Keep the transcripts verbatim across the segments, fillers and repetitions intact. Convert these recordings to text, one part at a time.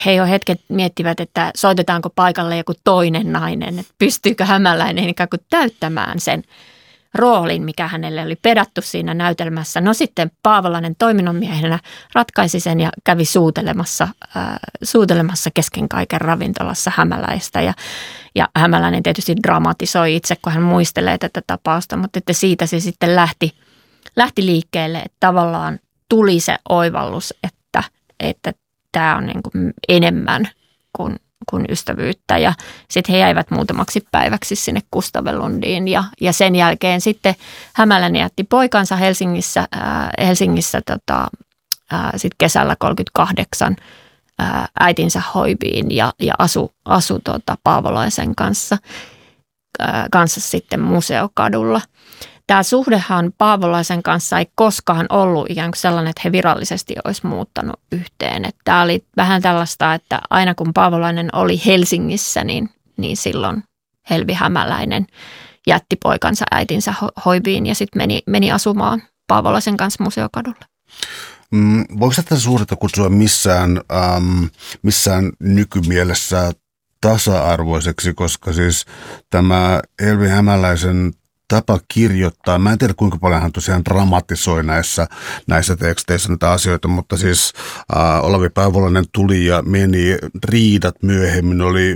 he jo hetket miettivät, että soitetaanko paikalle joku toinen nainen, että pystyykö Hämäläinen ikään kuin täyttämään sen roolin, mikä hänelle oli pedattu siinä näytelmässä. No sitten Paavolainen toiminnanmiehenä ratkaisi sen ja kävi suutelemassa, äh, suutelemassa kesken kaiken ravintolassa Hämäläistä. Ja, ja Hämäläinen tietysti dramatisoi itse, kun hän muistelee tätä tapausta, mutta että siitä se sitten lähti, lähti liikkeelle, että tavallaan tuli se oivallus, että, että tämä on niin kuin enemmän kuin kuin ystävyyttä ja sitten he jäivät muutamaksi päiväksi sinne Kustavelundiin ja, ja sen jälkeen sitten Hämäläinen jätti poikansa Helsingissä, ää, Helsingissä tota, ää, sit kesällä kolmekymmentäkahdeksan ää, äitinsä hoiviin ja, ja asu, asu tota, Paavolaisen kanssa, ää, kanssa sitten Museokadulla. Tämä suhdehan Paavolaisen kanssa ei koskaan ollut ikään kuin sellainen, että he virallisesti olisi muuttanut yhteen. Että tämä oli vähän tällaista, että aina kun Paavolainen oli Helsingissä, niin, niin silloin Helvi Hämäläinen jätti poikansa äitinsä hoiviin ja sitten meni, meni asumaan Paavolaisen kanssa Museokadulle. Mm, voiko tätä suhdetta kutsua missään, ähm, missään nykymielessä tasa-arvoiseksi, koska siis tämä Helvi Hämäläisen tapa kirjoittaa. Mä en tiedä, kuinka paljon hän tosiaan dramatisoi näissä, näissä teksteissä näitä asioita, mutta siis äh, Olavi Paavolainen tuli ja meni. Riidat myöhemmin oli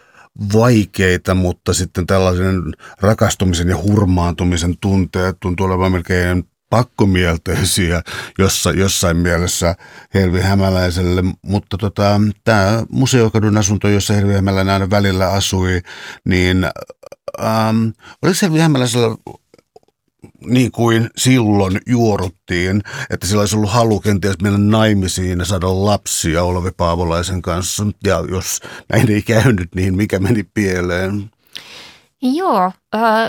vaikeita, mutta sitten tällaisen rakastumisen ja hurmaantumisen tunteet tuntuu olevan melkein pakkomielteisiä jossa, jossain mielessä Helvi Hämäläiselle, mutta tota, tämä Museokadun asunto, jossa Helvi Hämäläinen aina välillä asui, niin ähm, oliko Helvi Hämäläisellä niin kuin silloin juoruttiin, että sillä olisi ollut halu kenties mennä naimisiin ja saada lapsia Olavi Paavolaisen kanssa, ja jos näin ei käynyt, niin mikä meni pieleen? Joo, äh...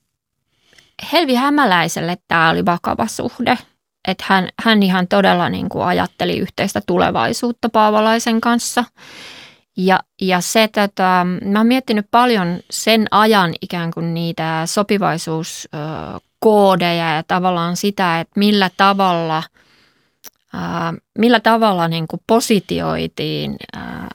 Helvi Hämäläiselle tämä oli vakava suhde, että hän, hän ihan todella niin kuin ajatteli yhteistä tulevaisuutta Paavolaisen kanssa. Ja, ja se, tota, mä oon miettinyt paljon sen ajan ikään kuin niitä sopivaisuuskoodeja ja tavallaan sitä, että millä tavalla, ää, millä tavalla niin kuin positioitiin ää,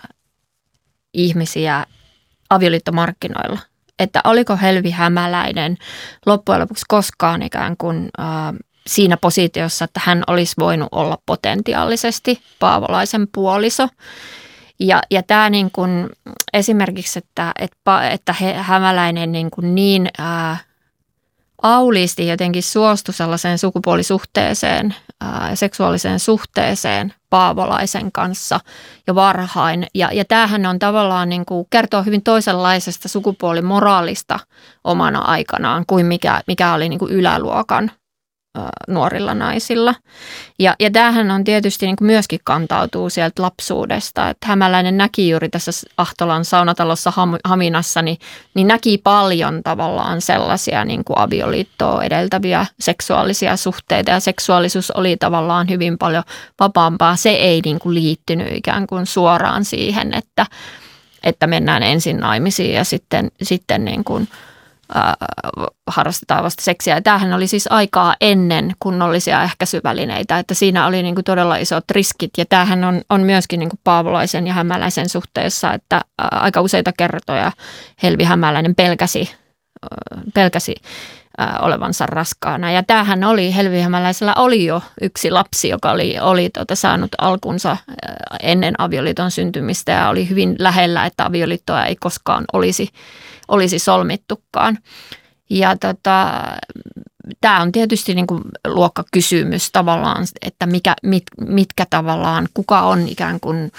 ihmisiä avioliittomarkkinoilla. Että oliko Helvi Hämäläinen loppujen lopuksi koskaan ikään kuin äh, siinä positiossa, että hän olisi voinut olla potentiaalisesti Paavolaisen puoliso. Ja, ja tämä niin kuin esimerkiksi, että, että, että Hämäläinen niin, kuin niin äh, auliisti jotenkin suostui sellaiseen sukupuolisuhteeseen ja äh, seksuaaliseen suhteeseen Paavolaisen kanssa jo varhain. Ja, ja tämähän on tavallaan niin kuin kertoo hyvin toisenlaisesta sukupuolimoraalista omana aikanaan kuin mikä, mikä oli niin kuin yläluokan ä, nuorilla naisilla. Ja, ja tämähän on tietysti niin kuin myöskin kantautuu sieltä lapsuudesta. Että Hämäläinen näki juuri tässä Ahtolan saunatalossa Haminassa, niin, niin näki paljon tavallaan sellaisia niin kuin avioliittoa edeltäviä seksuaalisia suhteita. Ja seksuaalisuus oli tavallaan hyvin paljon vapaampaa. Se ei niin kuin liittynyt ikään kuin suoraan siihen, että, että mennään ensin naimisiin ja sitten, sitten niin kuin Äh, harrastetaan vasta seksiä. Ja tämähän oli siis aikaa ennen kunnollisia ehkäisyvälineitä, että siinä oli niin kuin todella isot riskit. Ja tämähän on, on myöskin niin kuin Paavolaisen ja Hämäläisen suhteessa, että äh, aika useita kertoja Helvi Hämäläinen pelkäsi, äh, pelkäsi äh, olevansa raskaana. Ja tämähän oli, Helvi Hämäläisellä oli jo yksi lapsi, joka oli, oli tuota, saanut alkunsa äh, ennen avioliiton syntymistä ja oli hyvin lähellä, että avioliittoa ei koskaan olisi olisi solmittukaan. Ja tota, tämä on tietysti niin kuin luokkakysymys tavallaan, että mikä, mit, mitkä tavallaan, kuka on ikään kuin,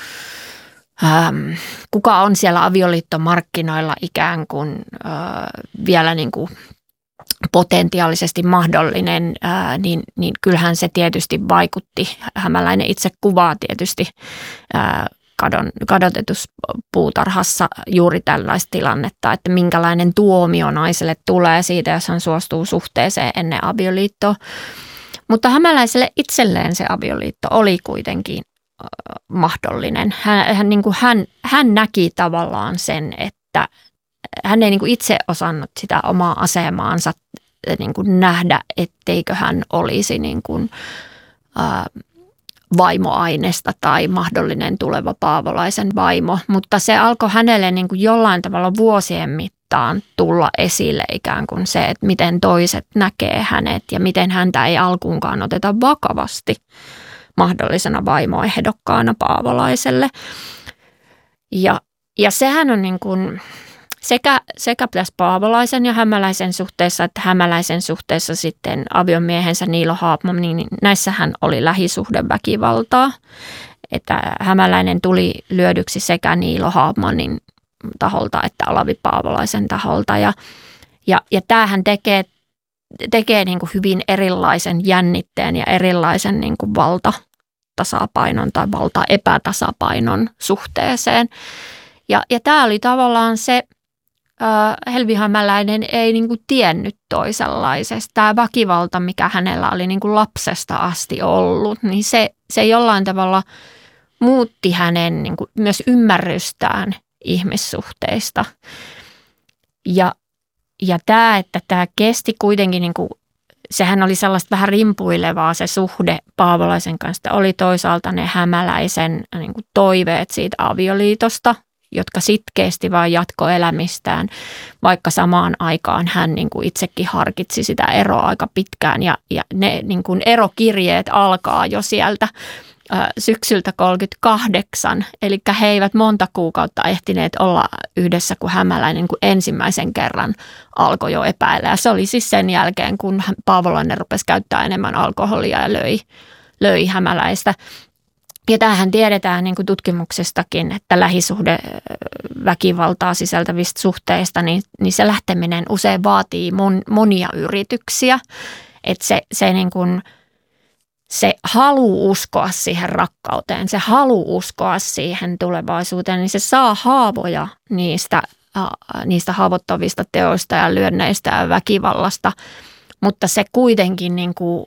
ähm, kuka on siellä avioliittomarkkinoilla ikään kuin äh, vielä niin kuin potentiaalisesti mahdollinen, ää, niin, niin kyllähän se tietysti vaikutti. Hämäläinen itse kuvaa tietysti ää, kadon, kadotetussa puutarhassa juuri tällaista tilannetta, että minkälainen tuomio naiselle tulee siitä, jos hän suostuu suhteeseen ennen avioliittoa. Mutta Hämäläiselle itselleen se avioliitto oli kuitenkin äh, mahdollinen. Hän, hän, niin kuin hän, hän näki tavallaan sen, että hän ei niin kuin itse osannut sitä omaa asemaansa niin kuin nähdä, etteikö hän olisi niin kuin, äh, vaimoainesta tai mahdollinen tuleva Paavolaisen vaimo, mutta se alkoi hänelle niin kuin jollain tavalla vuosien mittaan tulla esille ikään kuin se, että miten toiset näkee hänet ja miten häntä ei alkuunkaan oteta vakavasti mahdollisena vaimoehdokkaana Paavolaiselle. Ja, ja sehän on niin kuin sekä, sekä tässä Paavolaisen ja Hämäläisen suhteessa, että Hämäläisen suhteessa sitten aviomiehensä Niilo Haapman, niin näissähän oli lähisuhdeväkivaltaa. Että Hämäläinen tuli lyödyksi sekä Niilo Haapmanin taholta että Olavi Paavolaisen taholta. Ja, ja, ja tämähän tekee, tekee niin kuin hyvin erilaisen jännitteen ja erilaisen niin kuin valtatasapainon tai valtaepätasapainon suhteeseen. Ja, ja tämä oli tavallaan se, äh, Helvi Hämäläinen ei niin kuin tiennyt toisenlaisesta. Tämä väkivalta, mikä hänellä oli niin kuin lapsesta asti ollut, niin se, se jollain tavalla muutti hänen niin kuin myös ymmärrystään ihmissuhteista. Ja, ja tämä, että tämä kesti kuitenkin, niin kuin, sehän oli sellaista vähän rimpuilevaa se suhde Paavolaisen kanssa. Oli toisaalta ne Hämäläisen niin kuin toiveet siitä avioliitosta, jotka sitkeästi vaan jatkoi elämistään, vaikka samaan aikaan hän niin kuin itsekin harkitsi sitä eroa aika pitkään. Ja, ja ne niin kuin erokirjeet alkaa jo sieltä ä, syksyltä kolmekymmentäkahdeksan, eli he eivät monta kuukautta ehtineet olla yhdessä, kun Hämäläinen niin kuin ensimmäisen kerran alkoi jo epäillä. Ja se oli siis sen jälkeen, kun Paavolainen rupesi käyttää enemmän alkoholia ja löi, löi Hämäläistä. Ja tämähän tiedetään niin kuin tutkimuksestakin, että lähisuhdeväkivaltaa sisältävistä suhteista, niin, niin se lähteminen usein vaatii mon, monia yrityksiä. Että se, se, niin kuin, se halu uskoa siihen rakkauteen, se halu uskoa siihen tulevaisuuteen, niin se saa haavoja niistä, äh, niistä haavoittavista teoista ja lyönneistä ja väkivallasta, mutta se kuitenkin niin kuin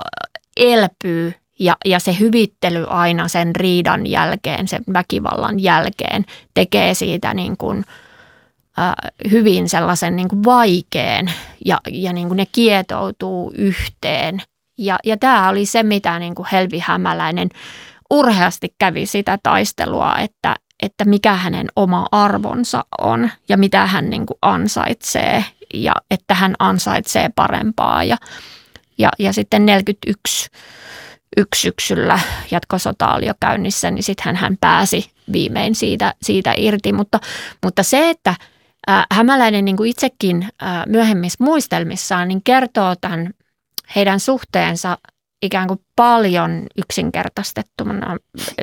elpyy. Ja, ja se hyvittely aina sen riidan jälkeen, sen väkivallan jälkeen tekee siitä niin kuin, äh, hyvin sellaisen niin kuin vaikean ja, ja niin kuin ne kietoutuu yhteen. Ja, ja tämä oli se, mitä niin kuin Helvi Hämäläinen urheasti kävi sitä taistelua, että, että mikä hänen oma arvonsa on ja mitä hän niin kuin ansaitsee ja että hän ansaitsee parempaa. Ja, ja, ja sitten neljäkymmentäyksi Yksi syksyllä jatkosota oli jo käynnissä, niin sitten hän pääsi viimein siitä, siitä irti. Mutta, mutta se, että ää, Hämäläinen niin kuin itsekin ää, myöhemmissä muistelmissaan niin kertoo tämän heidän suhteensa ikään kuin paljon yksinkertaistettuna,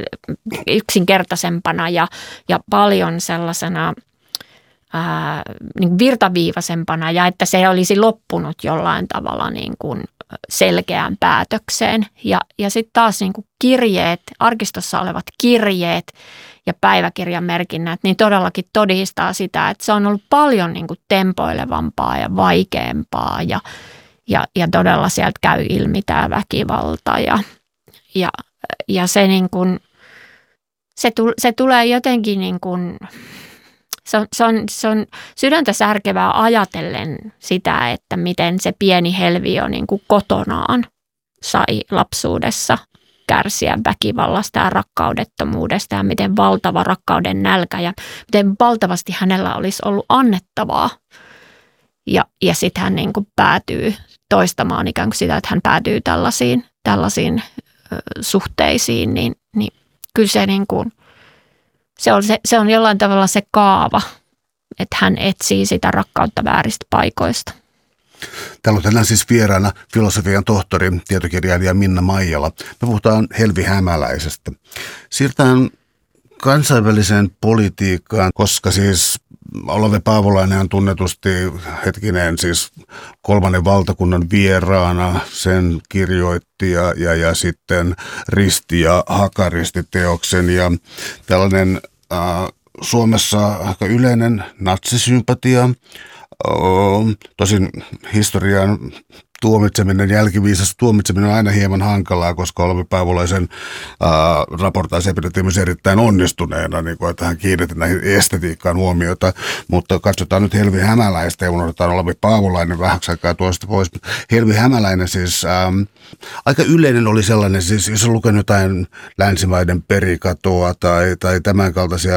yksinkertaisempana ja, ja paljon sellaisena ää, niin kuin virtaviivaisempana ja että se olisi loppunut jollain tavalla niin kuin selkeään päätökseen. Ja, ja sitten taas niin kuin kirjeet, arkistossa olevat kirjeet ja päiväkirjamerkinnät, niin todellakin todistaa sitä, että se on ollut paljon niin kuin tempoilevampaa ja vaikeampaa ja, ja, ja todella sieltä käy ilmi tämä väkivalta ja, ja, ja se, niin kuin, se, tu, se tulee jotenkin niin kuin Se on, se, on, se on sydäntä särkevää ajatellen sitä, että miten se pieni Helvi on niin kuin kotonaan sai lapsuudessa kärsiä väkivallasta ja rakkaudettomuudesta ja miten valtava rakkauden nälkä ja miten valtavasti hänellä olisi ollut annettavaa. Ja, ja sitten hän niin kuin päätyy toistamaan ikään kuin sitä, että hän päätyy tällaisiin, tällaisiin ö, suhteisiin, niin, niin kyllä se niin kuin Se on, se, se on jollain tavalla se kaava, että hän etsii sitä rakkautta vääristä paikoista. Täällä on tänään siis vieraana filosofian tohtori, tietokirjailija Minna Maijala. Me puhutaan Helvi Hämäläisestä. Siirrytään kansainväliseen politiikkaan, koska siis Olavi Paavolainen on tunnetusti hetkinen siis kolmannen valtakunnan vieraana, sen kirjoitti ja, ja, ja sitten Risti ja Hakaristi teoksen ja tällainen äh, Suomessa aika yleinen natsisympatia. Tosin historian tuomitseminen, jälkiviisas tuomitseminen on aina hieman hankalaa, koska Olavi Paavolaisen äh, raportaisia pidettiin myös erittäin onnistuneena, niin kuin, että hän kiinnitti näihin estetiikkaan huomiota, mutta katsotaan nyt Helvi Hämäläistä ja unohdetaan Olavi Paavolainen vähäksi aikaa tuosta pois. Helvi Hämäläinen siis, ähm, aika yleinen oli sellainen, siis jos on lukenut jotain länsimaiden perikatoa tai, tai tämän kaltaisia